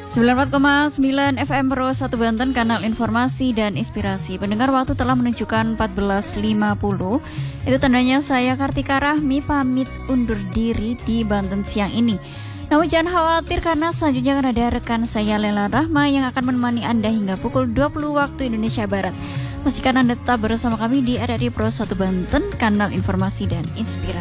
94,9 FM Pro 1 Banten, kanal informasi dan inspirasi. Pendengar, waktu telah menunjukkan 14.50. Itu tandanya saya Kartika Rahmi pamit undur diri di Banten siang ini. Namun jangan khawatir karena selanjutnya akan ada rekan saya Lela Rahma yang akan menemani Anda hingga pukul 20 waktu Indonesia Barat. Pastikan Anda tetap bersama kami di RRI Pro 1 Banten, kanal informasi dan inspirasi.